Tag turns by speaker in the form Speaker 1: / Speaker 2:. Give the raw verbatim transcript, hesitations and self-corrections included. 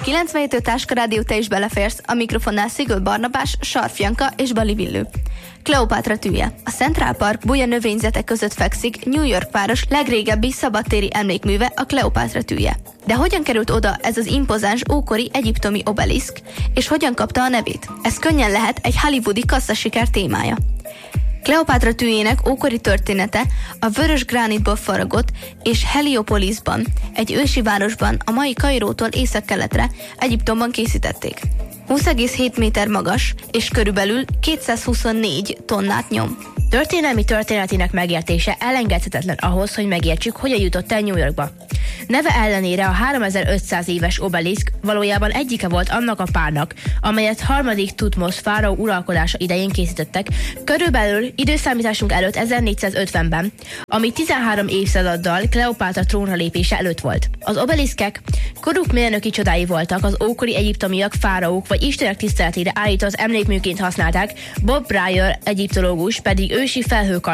Speaker 1: kilencvenhét Táska Rádió, te is beleférsz, a mikrofonnál Szigő Barnabás, Sarf Janka és Bali Villő. Kleopátra tűje. A Central Park buja növényzetek között fekszik New York város legrégebbi szabadtéri emlékműve, a Kleopátra tűje. De hogyan került oda ez az impozáns ókori egyiptomi obeliszk, és hogyan kapta a nevét? Ez könnyen lehet egy hollywoodi kasszasiker témája. Kleopátra tűjének ókori története a vörös gránitból faragott és Heliopolisban, egy ősi városban, a mai Kairótól északkeletre, Egyiptomban készítették. húsz egész hét méter magas, és körülbelül kétszázhuszonnégy tonnát nyom.
Speaker 2: Történelmi történetének megértése elengedhetetlen ahhoz, hogy megértsük, hogyan jutott el New Yorkba. Neve ellenére a háromezer-ötszáz éves obeliszk valójában egyike volt annak a párnak, amelyet harmadik Tutmosz fáraó uralkodása idején készítettek, körülbelül időszámításunk előtt ezernégyszázötvenben, ami tizenhárom évszázaddal Kleopátra trónra lépése előtt volt. Az obeliszkek koruk mérnöki csodái voltak, az ókori egyiptomiak fáraók vagy istenek tiszteletére állított emlékműként használták, Bob Brier egyiptológus pedig ősi felhőkar